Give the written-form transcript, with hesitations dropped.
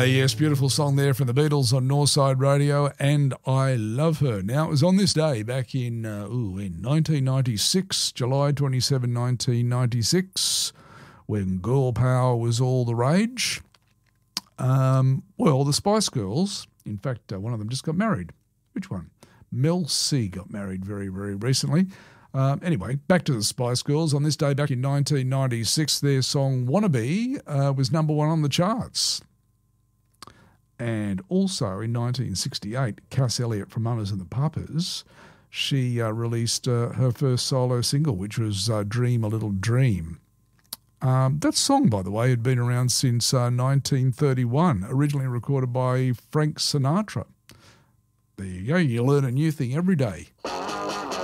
Yes, beautiful song there from the Beatles on Northside Radio, and I Love Her. Now, it was on this day back in 1996, July 27, 1996, when girl power was all the rage. Well, the Spice Girls, in fact, one of them just got married. Which one? Mel C got married very, very recently. Anyway, back to the Spice Girls. On this day back in 1996, their song Wannabe was number one on the charts. And also in 1968, Cass Elliot from Mamas and the Papas, she released her first solo single, which was Dream a Little Dream. That song, by the way, had been around since 1931, originally recorded by Frank Sinatra. There you go, you learn a new thing every day.